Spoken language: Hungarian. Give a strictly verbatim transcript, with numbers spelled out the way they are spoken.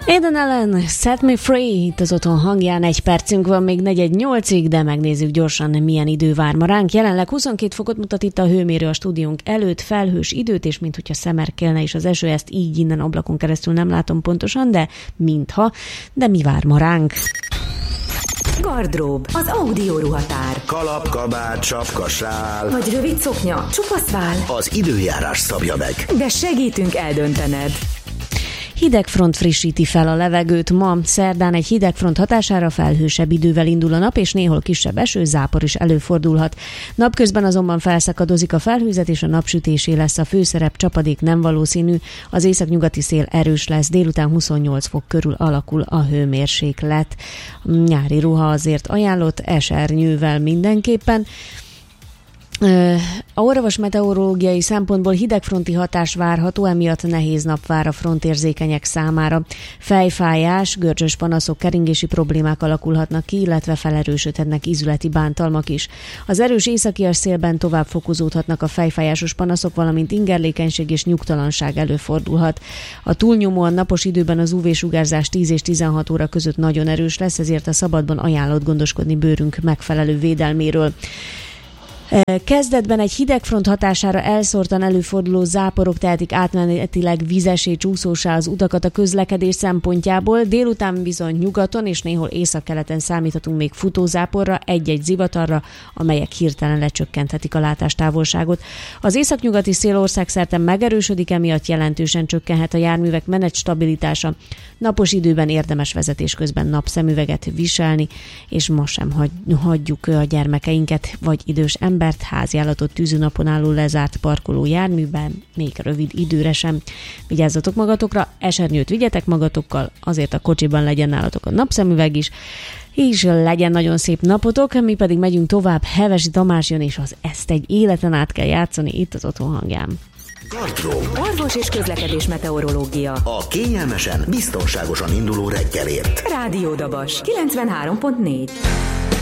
Aidan Allen, Set Me Free, itt az Otthon hangján. Egy percünk van még negyed nyolcig, de megnézzük gyorsan, milyen idő vár ma ránk. Jelenleg huszonkét fokot mutat itt a hőmérő a stúdiónk előtt, felhős időt, és minthogyha szemerkelne is az eső, ezt így innen ablakon keresztül nem látom pontosan, de mintha. De mi vár ma ránk? Gardrób, az audio ruhatár. Kalap, kabát, sapka, sál. Vagy rövid szoknya, csupasz vál. Az időjárás szabja meg. De segítünk eldöntened. Hidegfront frissíti fel a levegőt. Ma szerdán egy hidegfront hatására felhősebb idővel indul a nap, és néhol kisebb eső, zápor is előfordulhat. Napközben azonban felszakadozik a felhőzet, és a napsütésé lesz a főszerep, csapadék nem valószínű. Az északnyugati szél erős lesz, délután huszonnyolc fok körül alakul a hőmérséklet. Nyári ruha azért ajánlott, esernyővel mindenképpen. A orvos meteorológiai szempontból hidegfronti hatás várható, emiatt nehéz nap vár a frontérzékenyek számára. Fejfájás, görcsös panaszok, keringési problémák alakulhatnak ki, illetve felerősödhetnek ízületi bántalmak is. Az erős északias szélben tovább fokozódhatnak a fejfájásos panaszok, valamint ingerlékenység és nyugtalanság előfordulhat. A túlnyomóan napos időben az ú vé-sugárzás tíz és tizenhat óra között nagyon erős lesz, ezért a szabadban ajánlott gondoskodni bőrünk megfelelő védelméről. Kezdetben egy hidegfront hatására elszórtan előforduló záporok tehetik átmenetileg vizesé, csúszósá az utakat a közlekedés szempontjából. Délután bizony nyugaton és néhol északkeleten számíthatunk még futózáporra, egy-egy zivatarra, amelyek hirtelen lecsökkenthetik a látástávolságot. Az északnyugati szél országszerte megerősödik, emiatt jelentősen csökkenhet a járművek menetstabilitása. Napos időben érdemes vezetés közben napszemüveget viselni, és ma sem hagy- hagyjuk a gyermekeinket vagy idős embert háziállatot tűzőnapon álló lezárt parkoló járműben, még rövid időre sem. Vigyázzatok magatokra, esernyőt vigyetek magatokkal, azért a kocsiban legyen nálatok a napszemüveg is, és legyen nagyon szép napotok, mi pedig megyünk tovább. Hevesi Tamás jön, és az Ezt egy életen át kell játszani itt az Otthon hangján. Gardrób, Orvos és közlekedés meteorológia. a kényelmesen, biztonságosan induló reggelért. Rádió Dabas, kilencvenhárom pont négy.